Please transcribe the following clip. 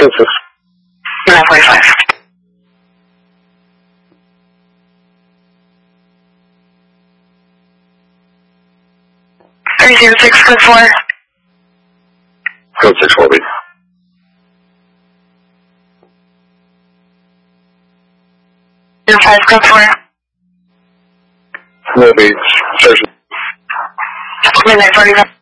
census. 945. 306, code 4. Code 6 will be. Zero 5, code 4. Will be. Station. Midnight 45.